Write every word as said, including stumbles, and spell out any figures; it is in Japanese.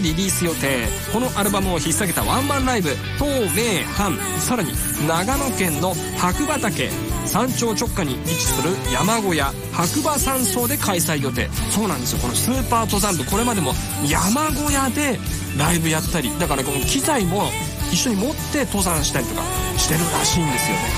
リリース予定。このアルバムを引っ提げたワンマンライブ東名阪、さらに長野県の白馬岳山頂直下に位置する山小屋白馬山荘で開催予定。そうなんですよ、このスーパー登山部、これまでも山小屋でライブやったり、だからこの機材も一緒に持って登山したりとかしてるらしいんですよね。